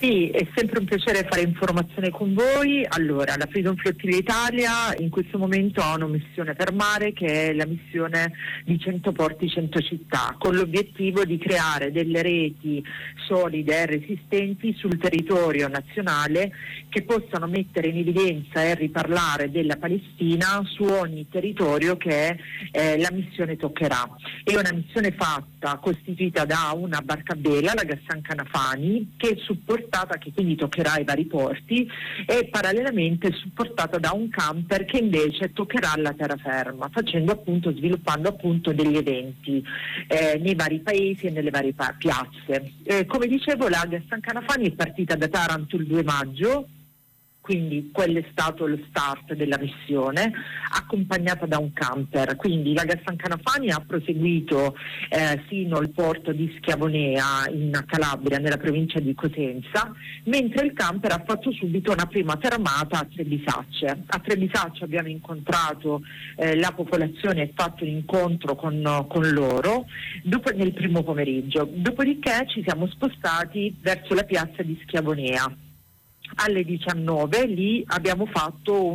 Sì, è sempre un piacere fare informazione con voi. Allora, la Freedom Flotilla Italia in questo momento ha una missione per mare che è la missione di 100 porti, 100 città, con l'obiettivo di creare delle reti solide e resistenti sul territorio nazionale che possano mettere in evidenza e riparlare della Palestina su ogni territorio che la missione toccherà. È una missione fatta, costituita da una barca a vela, la Ghassan Kanafani, che è supportata, che quindi toccherà i vari porti, e parallelamente supportata da un camper che invece toccherà la terraferma, sviluppando appunto degli eventi nei vari paesi e nelle varie piazze. Come dicevo, la Ghassan Kanafani è partita da Taranto il 2 maggio, quindi quello è stato lo start della missione, accompagnata da un camper. Quindi la Ghassan Kanafani ha proseguito fino al porto di Schiavonea in Calabria, nella provincia di Cosenza, mentre il camper ha fatto subito una prima fermata a Trebisacce. A Trebisacce abbiamo incontrato la popolazione e fatto un incontro con loro nel primo pomeriggio. Dopodiché ci siamo spostati verso la piazza di Schiavonea. Alle 19 lì abbiamo fatto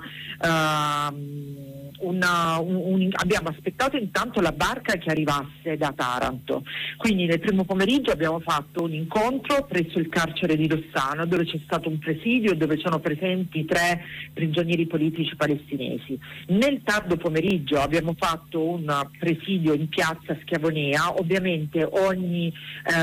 abbiamo aspettato intanto la barca che arrivasse da Taranto, quindi nel primo pomeriggio abbiamo fatto un incontro presso il carcere di Rossano, dove c'è stato un presidio dove sono presenti 3 prigionieri politici palestinesi. Nel tardo pomeriggio abbiamo fatto un presidio in piazza Schiavonea. Ovviamente ogni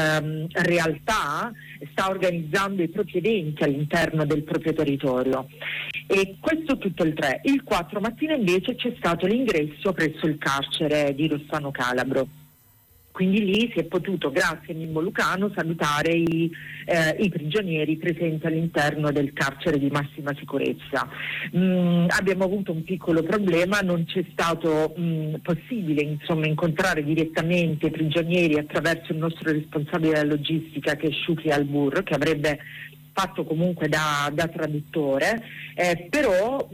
realtà sta organizzando i propri eventi all'interno del proprio territorio, e questo tutto il 3. Il 4 mattina invece c'è stato l'ingresso presso il carcere di Rossano Calabro, quindi lì si è potuto, grazie a Mimmo Lucano, salutare i prigionieri presenti all'interno del carcere di massima sicurezza. Abbiamo avuto un piccolo problema, non c'è stato possibile incontrare direttamente i prigionieri attraverso il nostro responsabile della logistica, che è Shukri Al-Bur, che avrebbe fatto comunque da traduttore, però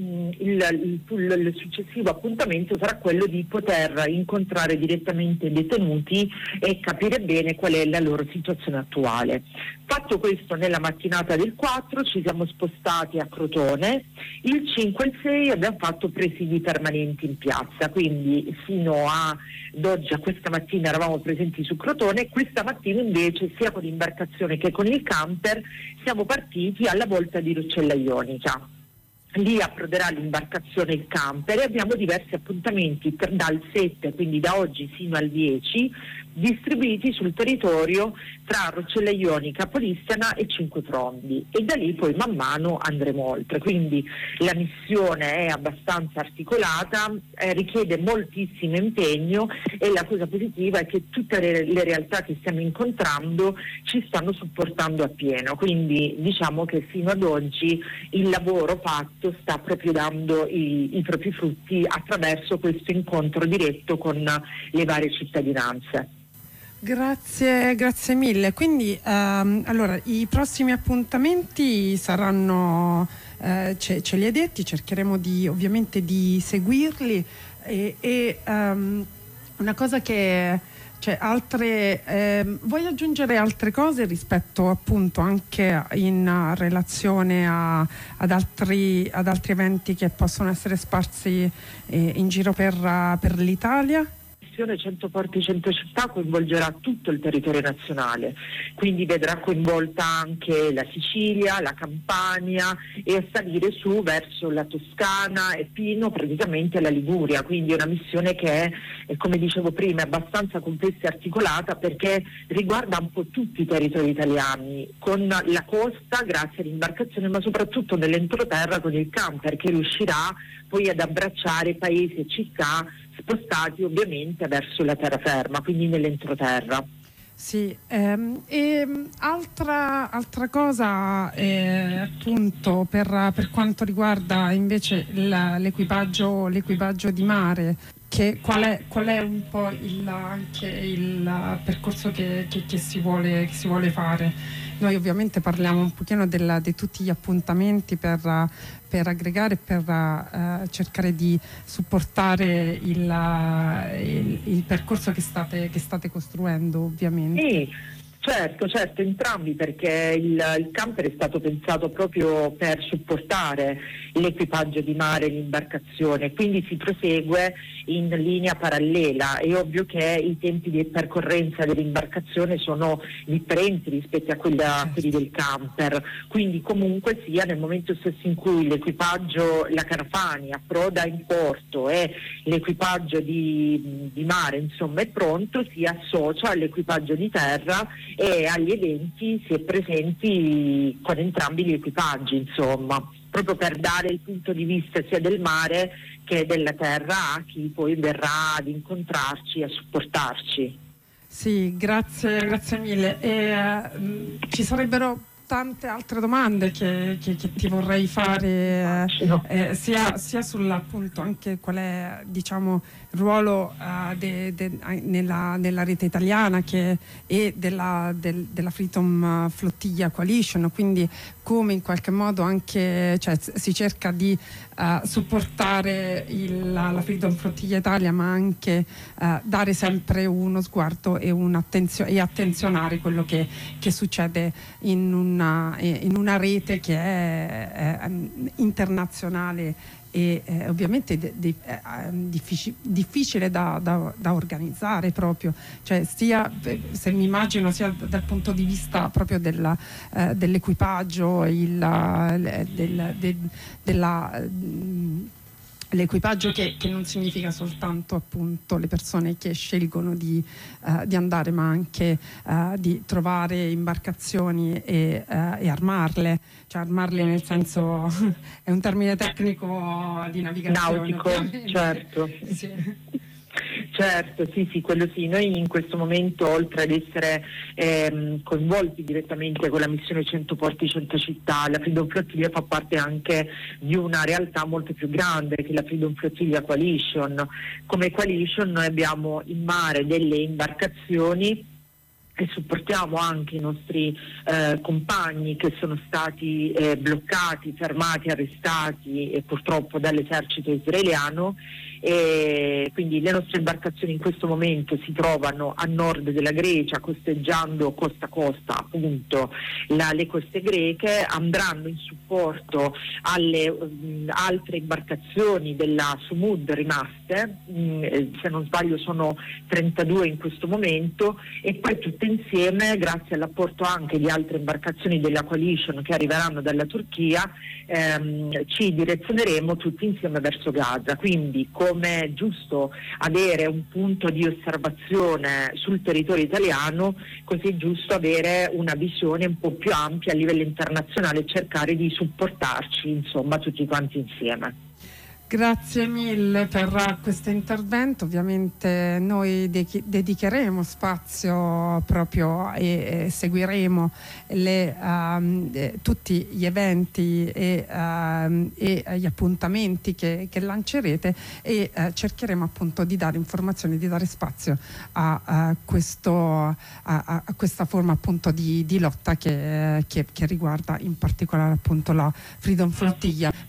il successivo appuntamento sarà quello di poter incontrare direttamente i detenuti e capire bene qual è la loro situazione attuale. Fatto questo, nella mattinata del 4 ci siamo spostati a Crotone, il 5 e il 6 abbiamo fatto presidi permanenti in piazza, quindi fino ad oggi, a questa mattina, eravamo presenti su Crotone. Questa mattina invece, sia con l'imbarcazione che con il camper, siamo partiti alla volta di Roccella Ionica. Lì approderà l'imbarcazione e il camper, e abbiamo diversi appuntamenti dal 7, quindi da oggi fino al 10, distribuiti sul territorio tra Roccella Ionica, Polistena e Cinque Frondi, e da lì poi man mano andremo oltre. Quindi la missione è abbastanza articolata, richiede moltissimo impegno, e la cosa positiva è che tutte le realtà che stiamo incontrando ci stanno supportando appieno, quindi diciamo che fino ad oggi il lavoro fatto sta proprio dando i propri frutti attraverso questo incontro diretto con le varie cittadinanze. Grazie mille. Quindi allora i prossimi appuntamenti saranno, ce li hai detti, cercheremo ovviamente di seguirli, e una cosa che, cioè, vuoi aggiungere altre cose rispetto appunto anche in relazione ad altri eventi che possono essere sparsi in giro per l'Italia? 100 porti, 100 città coinvolgerà tutto il territorio nazionale, quindi vedrà coinvolta anche la Sicilia, la Campania, e a salire su verso la Toscana e fino praticamente alla Liguria. Quindi è una missione che è, come dicevo prima, è abbastanza complessa e articolata, perché riguarda un po' tutti i territori italiani, con la costa grazie all'imbarcazione, ma soprattutto nell'entroterra con il camper, che riuscirà poi ad abbracciare paesi e città spostati ovviamente verso la terraferma, quindi nell'entroterra. Sì, altra cosa appunto per quanto riguarda invece l'equipaggio di mare, che qual è un po' anche il percorso che si vuole fare. Noi ovviamente parliamo un pochino di tutti gli appuntamenti per aggregare, per cercare di supportare il percorso che state costruendo, ovviamente. Sì. Certo, entrambi, perché il camper è stato pensato proprio per supportare l'equipaggio di mare e l'imbarcazione, quindi si prosegue in linea parallela. È ovvio che i tempi di percorrenza dell'imbarcazione sono differenti rispetto a quelli del camper, quindi comunque sia nel momento stesso in cui l'equipaggio, la Carafani approda in porto e l'equipaggio di mare insomma è pronto, si associa all'equipaggio di terra e agli eventi si è presenti con entrambi gli equipaggi, insomma, proprio per dare il punto di vista sia del mare che della terra a chi poi verrà ad incontrarci, a supportarci. Sì, grazie mille. Ci sarebbero tante altre domande che ti vorrei fare, sia sull'appunto anche qual è, diciamo, il ruolo nella rete italiana e della Freedom Flotilla Coalition, quindi come in qualche modo anche, cioè, si cerca di supportare la Freedom Flotilla Italia, ma anche dare sempre uno sguardo e attenzionare quello che succede in una rete che è internazionale e ovviamente difficile da organizzare proprio, cioè sia, se mi immagino, sia dal punto di vista proprio dell'equipaggio, l'equipaggio che non significa soltanto appunto le persone che scelgono di andare, ma anche di trovare imbarcazioni e armarle, cioè armarle nel senso è un termine tecnico di navigazione nautico, ovviamente. certo. Sì. Certo, sì, quello sì. Noi in questo momento, oltre ad essere coinvolti direttamente con la missione 100 porti 100 città, la Freedom Flotilla fa parte anche di una realtà molto più grande che è la Freedom Flotilla Coalition. Come Coalition noi abbiamo in mare delle imbarcazioni e supportiamo anche i nostri compagni che sono stati bloccati, fermati, arrestati purtroppo dall'esercito israeliano, e quindi le nostre imbarcazioni in questo momento si trovano a nord della Grecia, costeggiando costa a costa appunto le coste greche, andranno in supporto alle altre imbarcazioni della Sumud rimaste, se non sbaglio sono 32 in questo momento, e poi tutte insieme, grazie all'apporto anche di altre imbarcazioni della Coalition che arriveranno dalla Turchia, ci direzioneremo tutti insieme verso Gaza. Quindi, come è giusto avere un punto di osservazione sul territorio italiano, così è giusto avere una visione un po' più ampia a livello internazionale e cercare di supportarci, insomma, tutti quanti insieme. Grazie mille per questo intervento. Ovviamente noi dedicheremo spazio proprio e seguiremo tutti gli eventi e gli appuntamenti che lancerete e cercheremo appunto di dare informazioni, di dare spazio a questa forma appunto di lotta che riguarda in particolare appunto la Freedom Flotilla.